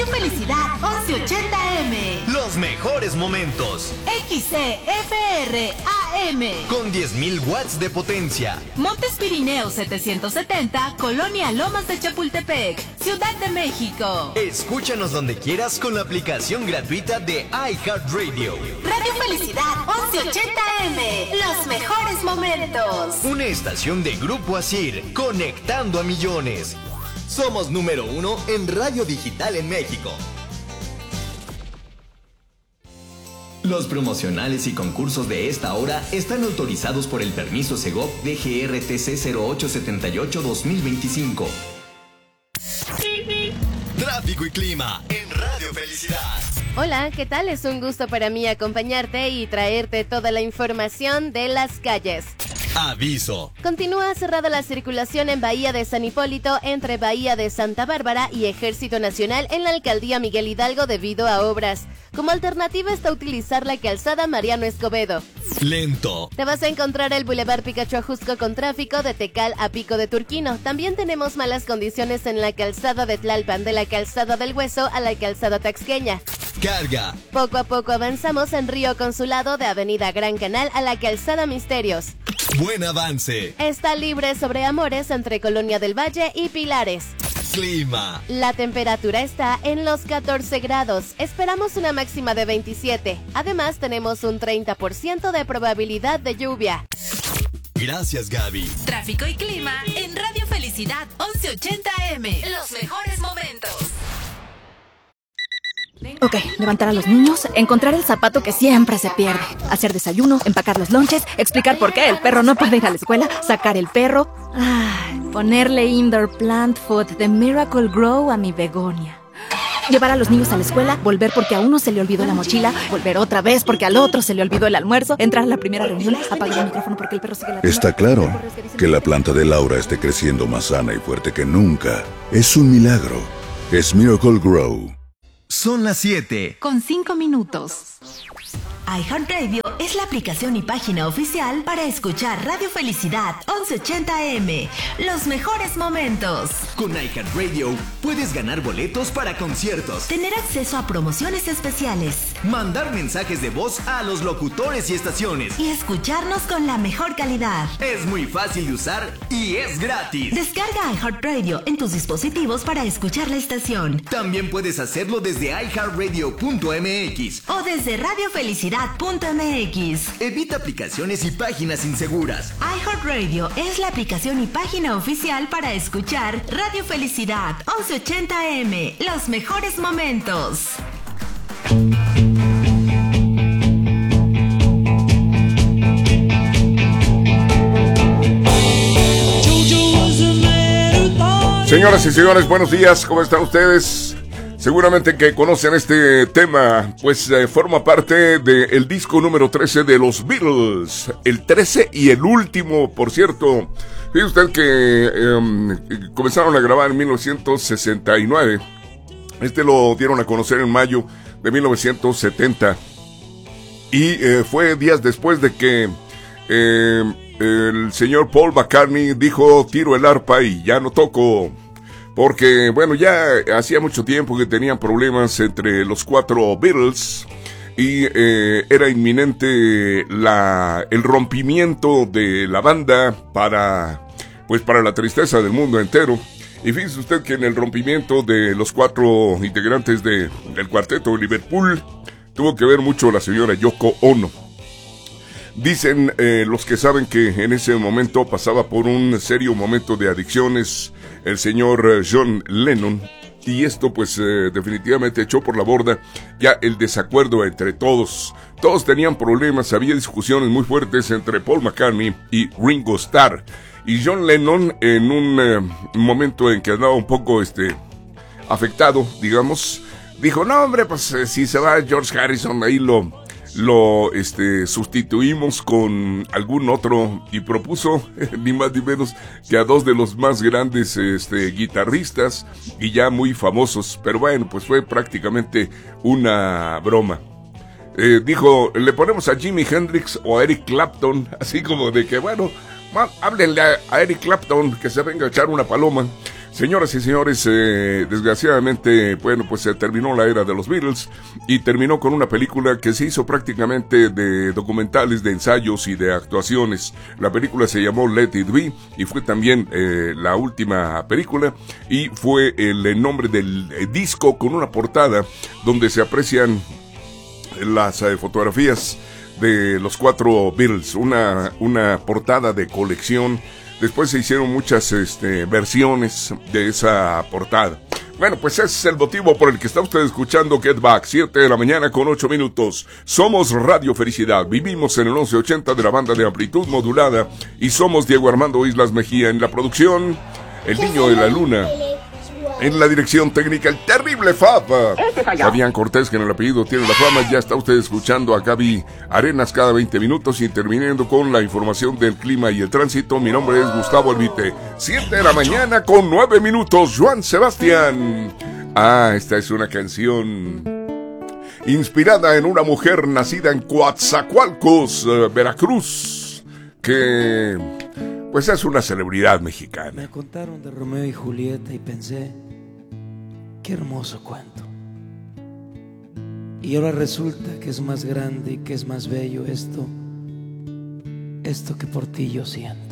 Radio Felicidad 1180M. Los mejores momentos. XCFR AM. Con 10.000 watts de potencia. Montes Pirineos 770, Colonia Lomas de Chapultepec, Ciudad de México. Escúchanos donde quieras con la aplicación gratuita de iHeartRadio. Radio Felicidad 1180M. Los mejores momentos. Una estación de Grupo Asir, conectando a millones. Somos número 1 en radio digital en México. Los promocionales y concursos de esta hora están autorizados por el permiso Segov DGRTC 0878-2025. Tráfico y clima en Radio Felicidad. Hola, ¿qué tal? Es un gusto para mí acompañarte y traerte toda la información de las calles. Aviso. Continúa cerrada la circulación en Bahía de San Hipólito entre Bahía de Santa Bárbara y Ejército Nacional en la Alcaldía Miguel Hidalgo debido a obras. Como alternativa está utilizar la calzada Mariano Escobedo. Lento. Te vas a encontrar el Boulevard Picacho Ajusco con tráfico de Tecal a Pico de Turquino. También tenemos malas condiciones en la calzada de Tlalpan, de la calzada del Hueso a la calzada Taxqueña. Carga. Poco a poco avanzamos en Río Consulado de Avenida Gran Canal a la calzada Misterios. Buen avance. Está libre sobre Amores entre Colonia del Valle y Pilares. Clima. La temperatura está en los 14 grados. Esperamos una máxima de 27. Además, tenemos un 30% de probabilidad de lluvia. Gracias, Gaby. Tráfico y clima en Radio Felicidad 1180M. Los mejores momentos. Ok, levantar a los niños, encontrar el zapato que siempre se pierde, hacer desayuno, empacar los lonches, explicar por qué el perro no puede ir a la escuela, sacar el perro, ponerle indoor plant food de Miracle Grow a mi begonia. Llevar a los niños a la escuela, volver porque a uno se le olvidó la mochila, volver otra vez porque al otro se le olvidó el almuerzo, entrar a la primera reunión, apagar el micrófono porque el perro sigue la... Está claro que la planta de Laura esté creciendo más sana y fuerte que nunca. Es un milagro. Es Miracle Grow. Son las 7. Con 5 minutos. iHeartRadio es la aplicación y página oficial para escuchar Radio Felicidad 1180M. Los mejores momentos. Con iHeartRadio puedes ganar boletos para conciertos, Tener acceso a promociones especiales mandar mensajes de voz a los locutores y estaciones. y escucharnos con la mejor calidad. Es muy fácil de usar y es gratis. Descarga iHeartRadio en tus dispositivos para escuchar la estación También puedes hacerlo desde iHeartRadio.mx. o desde radiofelicidad.mx. Evita aplicaciones y páginas inseguras. iHeartRadio es la aplicación y página oficial para escuchar Radio Felicidad 1180M. Los mejores momentos. Señoras y señores, buenos días, ¿cómo están ustedes? Seguramente que conocen este tema, pues forma parte del disco número 13 de los Beatles, el 13 y el último, por cierto. Fíjese usted que comenzaron a grabar en 1969, lo dieron a conocer en mayo de 1970, y fue días después de que el señor Paul McCartney dijo: tiro el arpa y ya no toco. Porque, bueno, ya hacía mucho tiempo que tenían problemas entre los 4 Beatles y era inminente el rompimiento de la banda para la tristeza del mundo entero. Y fíjese usted que en el rompimiento de los 4 integrantes del cuarteto de Liverpool tuvo que ver mucho la señora Yoko Ono. Dicen los que saben que en ese momento pasaba por un serio momento de adicciones el señor John Lennon, y esto pues definitivamente echó por la borda ya el desacuerdo entre todos. Todos tenían problemas, había discusiones muy fuertes entre Paul McCartney y Ringo Starr, y John Lennon en un momento en que andaba un poco afectado, digamos, dijo: no hombre, pues si se va George Harrison, ahí lo sustituimos con algún otro, y propuso ni más ni menos que a 2 de los más grandes guitarristas y ya muy famosos, pero bueno, pues fue prácticamente una broma. Dijo: le ponemos a Jimi Hendrix o a Eric Clapton, así como de que bueno, háblenle a Eric Clapton que se venga a echar una paloma. Señoras y señores, desgraciadamente, bueno, pues se terminó la era de los Beatles y terminó con una película que se hizo prácticamente de documentales, de ensayos y de actuaciones. La película se llamó Let It Be y fue también la última película y fue el nombre del disco con una portada donde se aprecian las fotografías de los 4 Beatles, una portada de colección. Después se hicieron muchas versiones de esa portada. Bueno, pues ese es el motivo por el que está usted escuchando Get Back, 7 de la mañana con 8 minutos. Somos Radio Felicidad, vivimos en el 1180 de la banda de amplitud modulada y somos Diego Armando Islas Mejía en la producción, el niño de la luna. En la dirección técnica, el terrible Faba. Fabián Cortés, que en el apellido tiene la fama. Ya está usted escuchando a Gaby Arenas cada 20 minutos, interviniendo con la información del clima y el tránsito. Mi nombre es Gustavo Elvite. 7 de la mañana con 9 minutos. Joan Sebastián. Esta es una canción inspirada en una mujer nacida en Coatzacoalcos, Veracruz, que pues es una celebridad mexicana. Me contaron de Romeo y Julieta y pensé, qué hermoso cuento. Y ahora resulta que es más grande y que es más bello esto que por ti yo siento.